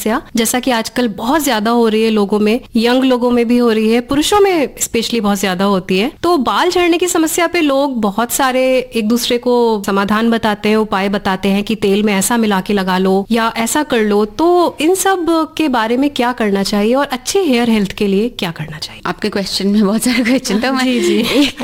समस्या, जैसा कि आजकल बहुत ज्यादा हो रही है लोगों में, यंग लोगों में भी हो रही है, पुरुषों में स्पेशली बहुत ज्यादा होती है। तो बाल झड़ने की समस्या पे लोग बहुत सारे एक दूसरे को समाधान बताते हैं, उपाय बताते हैं कि तेल में ऐसा मिला के लगा लो या ऐसा कर लो। तो इन सब के बारे में क्या करना चाहिए और अच्छे हेयर हेल्थ के लिए क्या करना चाहिए? आपके क्वेश्चन में बहुत सारे क्वेश्चन था, मैं जी।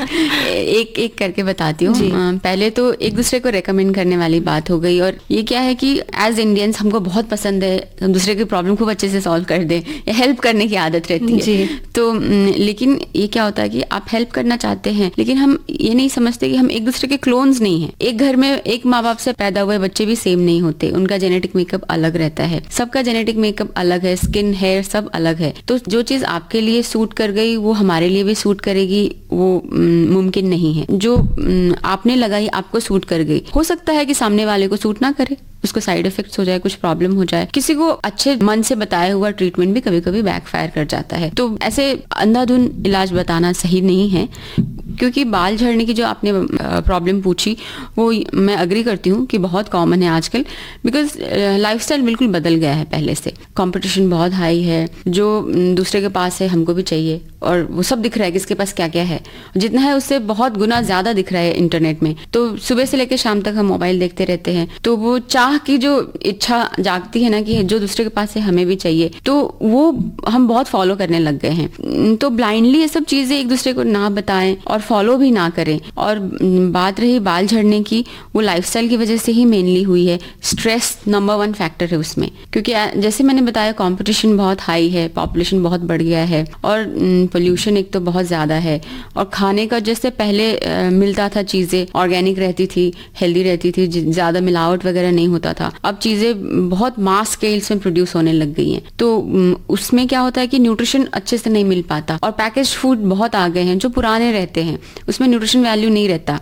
एक करके बताती हूँ। पहले तो एक दूसरे को रेकमेंड करने वाली बात हो गई, और ये क्या है कि एज इंडियंस हमको बहुत पसंद है हम दूसरे की प्रॉब्लम खूब अच्छे से सॉल्व कर दें, हेल्प करने की आदत रहती है। तो लेकिन ये क्या होता है कि आप हेल्प करना चाहते हैं, लेकिन हम ये नहीं समझते कि हम एक दूसरे के क्लोन्स नहीं हैं। एक घर में एक माँ बाप से पैदा हुए बच्चे भी सेम नहीं होते, उनका जेनेटिक मेकअप अलग रहता है, सबका जेनेटिक मेकअप अलग है, स्किन हेयर सब अलग है। तो जो चीज आपके लिए सूट कर गई वो हमारे लिए भी सूट करेगी, वो मुमकिन नहीं है। जो आपने लगाई आपको सूट कर गई, हो सकता है कि सामने वाले को सूट ना करे, उसको साइड इफेक्ट्स हो जाए, कुछ प्रॉब्लम हो जाए। किसी को अच्छे मन से बताया हुआ ट्रीटमेंट भी कभी कभी बैकफायर कर जाता है। तो ऐसे अंधाधुन इलाज बताना सही नहीं है, क्योंकि बाल झड़ने की जो आपने प्रॉब्लम पूछी वो मैं अग्री करती हूँ कि बहुत कॉमन है आजकल, बिकॉज लाइफस्टाइल बिल्कुल बदल गया है पहले से। कंपटीशन बहुत हाई है, जो दूसरे के पास है हमको भी चाहिए, और वो सब दिख रहा है किसके पास क्या क्या है, जितना है उससे बहुत गुना ज्यादा दिख रहा है इंटरनेट में। तो सुबह से लेकर शाम तक हम मोबाइल देखते रहते हैं, तो वो चाह की जो इच्छा जागती है ना कि जो दूसरे के पास है हमें भी चाहिए, तो वो हम बहुत फॉलो करने लग गए हैं। तो ब्लाइंडली ये सब चीजें एक दूसरे को ना बताएं और फॉलो भी ना करें। और बात रही बाल झड़ने की, वो लाइफस्टाइल की वजह से ही मेनली हुई है। स्ट्रेस नंबर 1 फैक्टर है उसमें, क्योंकि जैसे मैंने बताया कंपटीशन बहुत हाई है, पॉपुलेशन बहुत बढ़ गया है, और पोल्यूशन एक तो बहुत ज्यादा है। और खाने का जैसे पहले मिलता था, चीजें ऑर्गेनिक रहती थी, हेल्दी रहती थी, ज्यादा मिलावट वगैरह नहीं होता था। अब चीजें बहुत मास स्केल्स में प्रोड्यूस होने लग गई हैं, तो उसमें क्या होता है कि न्यूट्रिशन अच्छे से नहीं मिल पाता। और पैकेज्ड फूड बहुत आ गए हैं जो पुराने रहते हैं, उसमें न्यूट्रिशन वैल्यू नहीं रहता।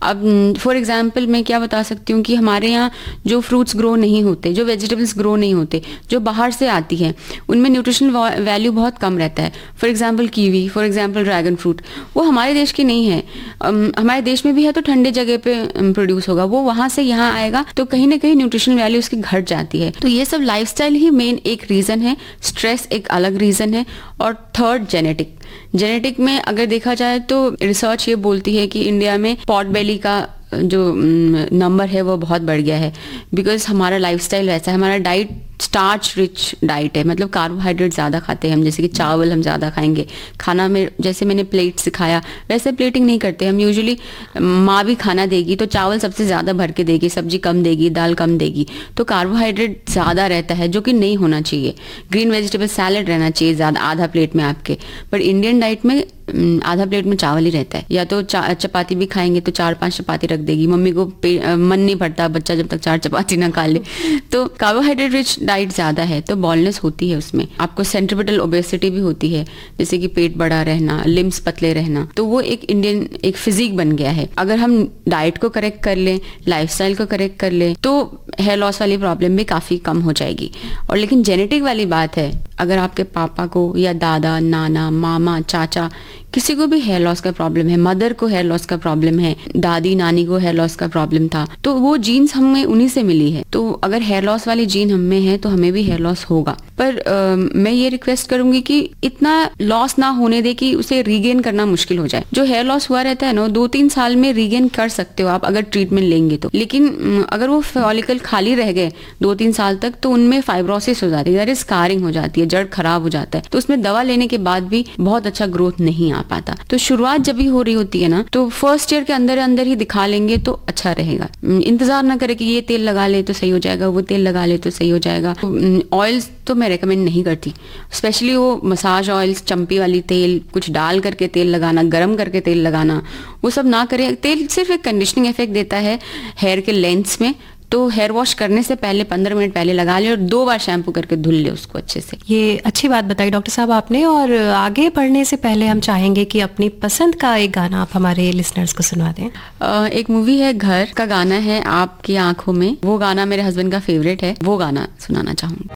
अब फॉर एग्जांपल मैं क्या बता सकती हूँ कि हमारे यहाँ जो फ्रूट्स ग्रो नहीं होते, जो वेजिटेबल्स ग्रो नहीं होते, जो बाहर से आती है, उनमें न्यूट्रिशन वैल्यू बहुत कम रहता है। For example kiwi, for example dragon fruit, वो हमारे देश की नहीं है। हमारे देश में भी है तो ठंडे जगह पे प्रोड्यूस होगा, वो वहां से यहाँ आएगा तो कहीं ना कहीं न्यूट्रिशन वैल्यू उसकी घट जाती है। तो ये सब लाइफस्टाइल ही मेन एक रीजन है, स्ट्रेस एक अलग रीजन है, और थर्ड जेनेटिक में अगर देखा जाए तो रिसर्च ये बोलती है कि इंडिया में पॉट बेली का जो नंबर है वो बहुत बढ़ गया है, बिकॉज हमारा लाइफस्टाइल वैसा है। हमारा डाइट स्टार्च रिच डाइट है, मतलब कार्बोहाइड्रेट ज़्यादा खाते हैं हम, जैसे कि चावल हम ज़्यादा खाएंगे खाना में। जैसे मैंने प्लेट सिखाया वैसे प्लेटिंग नहीं करते हम। यूजुअली माँ भी खाना देगी तो चावल सबसे ज़्यादा भर के देगी, सब्जी कम देगी, दाल कम देगी, तो कार्बोहाइड्रेट ज़्यादा रहता है, जो कि नहीं होना चाहिए। ग्रीन वेजिटेबल सैलड रहना चाहिए ज़्यादा, आधा प्लेट में आपके। पर इंडियन डाइट में आधा प्लेट में चावल ही रहता है। या तो चपाती भी खाएंगे तो 4-5 चपाती रख देगी, मम्मी को मन नहीं पड़ता बच्चा जब तक 4 चपाती ना खा ले। तो कार्बोहाइड्रेट रिच डाइट ज्यादा है तो बॉलनेस होती है उसमें, आपको सेंट्रिपेटल ओबेसिटी भी होती है, जैसे कि पेट बड़ा रहना, लिम्स पतले रहना। तो वो एक इंडियन एक फिजिक बन गया है। अगर हम डाइट को करेक्ट कर लें, लाइफस्टाइल को करेक्ट कर लें, तो हेयर लॉस वाली प्रॉब्लम भी काफी कम हो जाएगी। और लेकिन जेनेटिक वाली बात है, अगर आपके पापा को या दादा, नाना, मामा, चाचा किसी को भी हेयर लॉस का प्रॉब्लम है, मदर को हेयर लॉस का प्रॉब्लम है, दादी नानी को हेयर लॉस का प्रॉब्लम था, तो वो जीन्स हमें उन्हीं से मिली है। तो अगर हेयर लॉस वाली जीन हमें है तो हमें भी हेयर लॉस होगा। पर मैं ये रिक्वेस्ट करूंगी कि इतना लॉस ना होने दे कि उसे रीगेन करना मुश्किल हो जाए। जो हेयर लॉस हुआ रहता है ना, 2-3 साल में रीगेन कर सकते हो आप अगर ट्रीटमेंट लेंगे तो। लेकिन अगर वो फॉलिकल खाली रह गए 2-3 साल तक तो उनमें फाइब्रोसिस हो जाती है, स्कारिंग हो जाती है, जड़ खराब हो जाता है। तो उसमें दवा लेने के बाद भी बहुत अच्छा ग्रोथ नहीं आ पाता। तो शुरुआत जब भी हो रही होती है ना, तो फर्स्ट ईयर के अंदर अंदर ही दिखा लेंगे तो अच्छा रहेगा। इंतजार ना करें कि ये तेल लगा ले तो सही हो जाएगा, वो तेल लगा ले तो सही हो जाएगा। ऑयल्स तो मैं रेकमेंड नहीं करती, स्पेशली वो मसाज ऑयल्स, चंपी वाली तेल, कुछ डाल करके तेल लगाना, गर्म करके तेल लगाना, वो सब ना करें। तेल सिर्फ एक कंडीशनिंग इफेक्ट देता है हेयर के लेंथ्स में। तो हेयर वॉश करने से पहले 15 मिनट पहले लगा ले और 2 बार शैम्पू करके धुल ले उसको अच्छे से। ये अच्छी बात बताई डॉक्टर साहब आपने। और आगे बढ़ने से पहले हम चाहेंगे कि अपनी पसंद का एक गाना आप हमारे लिसनर्स को सुना दें। एक मूवी है घर का गाना है आपकी आंखों में, वो गाना मेरे हस्बैंड का फेवरेट है, वो गाना सुनाना चाहूंगी।